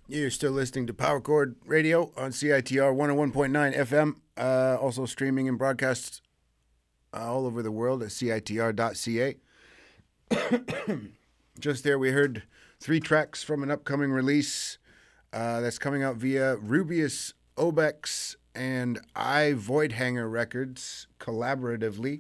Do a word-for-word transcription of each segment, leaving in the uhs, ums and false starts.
You're still listening to Power Chord Radio on C I T R one oh one point nine F M, uh, also streaming and broadcasts uh, all over the world at C I T R dot C A. Just there, we heard three tracks from an upcoming release uh, that's coming out via Rubius Obex and I Voidhanger Records collaboratively.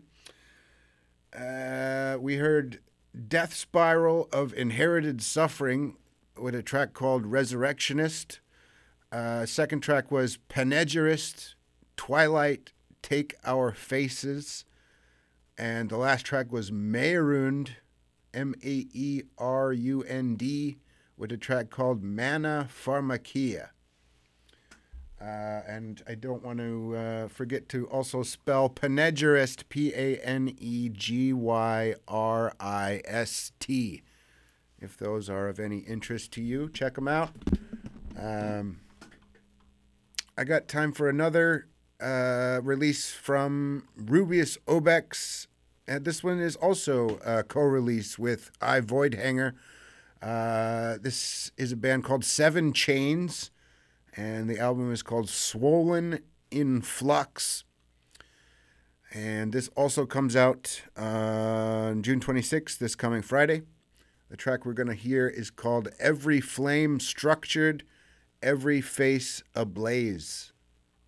Uh, we heard Death Spiral of Inherited Suffering with a track called Resurrectionist. Uh, second track was Panegyrist, Twilight, Take Our Faces. And the last track was Maerund, M A E R U N D, with a track called Mana Pharmakia. Uh, and I don't want to uh, forget to also spell Panegyrist, P A N E G Y R I S T. If those are of any interest to you, check them out. Um, I got time for another uh, release from Rubius Obex. And this one is also a co-release with I Voidhanger. Uh, this is a band called Seven Chains, and the album is called Swollen in Flux. And this also comes out uh, on June twenty-sixth, this coming Friday. The track we're going to hear is called Every Flame Structured, Every Face Ablaze.